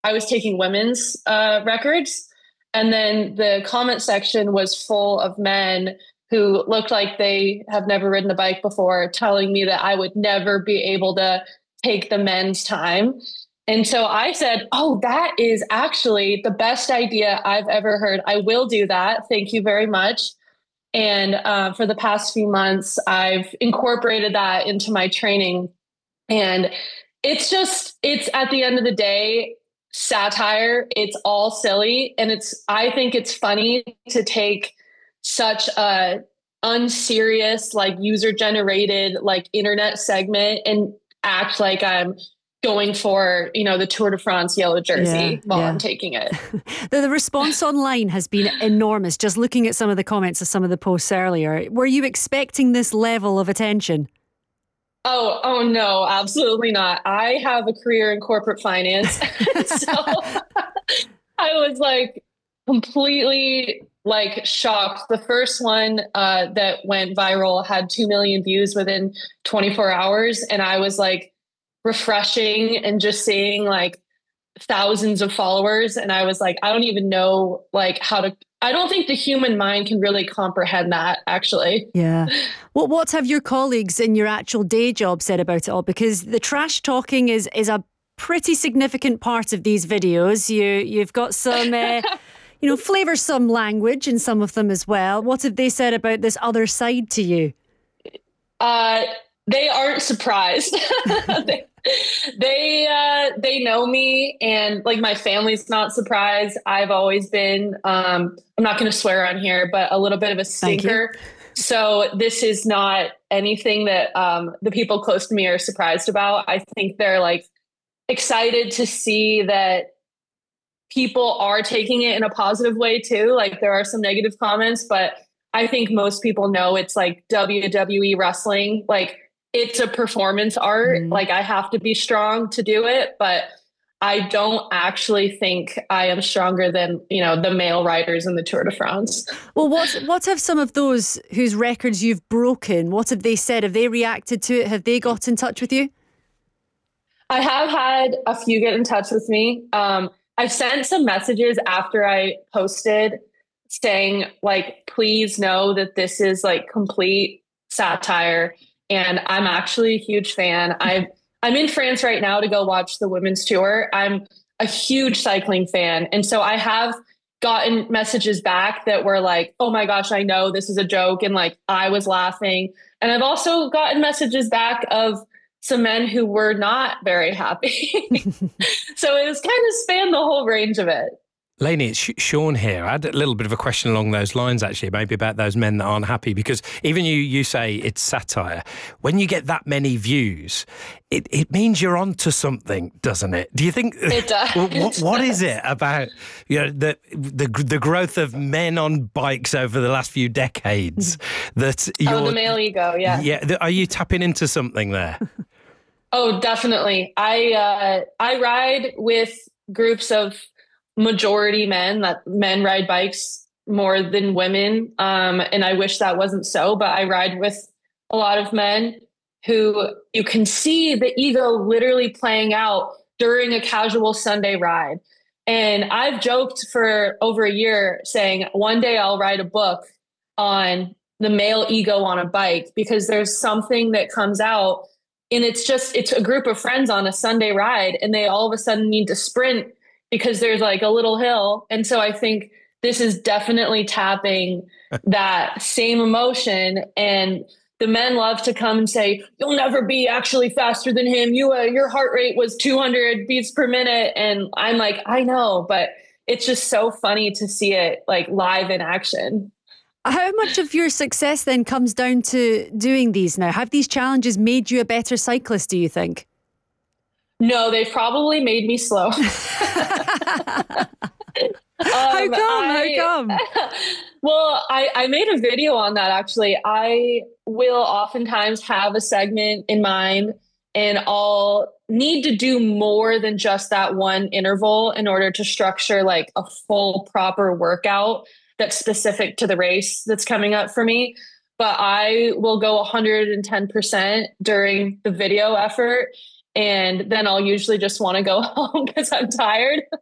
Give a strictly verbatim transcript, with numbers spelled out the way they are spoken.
I was taking women's uh, records. And then the comment section was full of men who looked like they have never ridden a bike before, telling me that I would never be able to take the men's time. And so I said, oh, that is actually the best idea I've ever heard. I will do that. Thank you very much. And uh, for the past few months, I've incorporated that into my training. And it's just, it's at the end of the day, satire. It's all silly. And it's, I think it's funny to take such a unserious, like user generated, like internet segment and act like I'm going for, you know, the Tour de France yellow jersey yeah, while yeah. I'm taking it. the, the response online has been enormous. Just looking at some of the comments of some of the posts earlier, were you expecting this level of attention? Oh, oh no, absolutely not. I have a career in corporate finance. So I was like completely like shocked. The first one uh, that went viral had two million views within twenty-four hours. And I was like refreshing and just seeing like thousands of followers. And I was like, I don't even know like how to, I don't think the human mind can really comprehend that actually. Yeah. Well, what have your colleagues in your actual day job said about it all? Because the trash talking is, is a pretty significant part of these videos. You, you've got some, uh, you know, flavoursome language in some of them as well. What have they said about this other side to you? Uh, they aren't surprised. they, they uh they know me, and like my family's not surprised. I've always been um I'm not going to swear on here, but a little bit of a stinker. So this is not anything that um the people close to me are surprised about. I think they're like excited to see that people are taking it in a positive way too. Like there are some negative comments, but I think most people know it's like W W E wrestling. Like it's a performance art. Mm. Like I have to be strong to do it, but I don't actually think I am stronger than, you know, the male riders in the Tour de France. Well, what what have some of those whose records you've broken, what have they said? Have they reacted to it? Have they got in touch with you? I have had a few get in touch with me. Um, I've sent some messages after I posted saying like, please know that this is like complete satire. And I'm actually a huge fan. I, I'm in France right now to go watch the women's tour. I'm a huge cycling fan. And so I have gotten messages back that were like, oh my gosh, I know this is a joke. And like, I was laughing. And I've also gotten messages back of some men who were not very happy. So it was kind of spanned the whole range of it. Lainey, it's Sean here. I had a little bit of a question along those lines, actually, maybe about those men that aren't happy, because even you you say it's satire. When you get that many views, it, it means you're onto something, doesn't it? Do you think... It does. What, what is it about you know the, the the growth of men on bikes over the last few decades that you're... Oh, the male ego, yeah. Yeah. Are you tapping into something there? Oh, definitely. I uh, I ride with groups of majority men, that men ride bikes more than women. Um, and I wish that wasn't so, but I ride with a lot of men who you can see the ego literally playing out during a casual Sunday ride. And I've joked for over a year saying one day I'll write a book on the male ego on a bike, because there's something that comes out and it's just, it's a group of friends on a Sunday ride and they all of a sudden need to sprint because there's like a little hill. And so I think this is definitely tapping that same emotion. And the men love to come and say, you'll never be actually faster than him. You, uh, your heart rate was two hundred beats per minute. And I'm like, I know, but it's just so funny to see it like live in action. How much of your success then comes down to doing these now? Have these challenges made you a better cyclist, do you think? No, they've probably made me slow. um, How come? I, How come? Well, I, I made a video on that, actually. I will oftentimes have a segment in mind and I'll need to do more than just that one interval in order to structure like a full proper workout that's specific to the race that's coming up for me. But I will go one hundred ten percent during the video effort. And then I'll usually just want to go home because I'm tired.